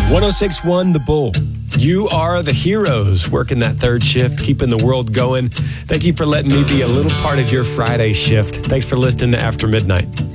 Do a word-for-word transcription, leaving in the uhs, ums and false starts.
one oh six point one The Bull. You are the heroes working that third shift, keeping the world going. Thank you for letting me be a little part of your Friday shift. Thanks for listening to After Midnight.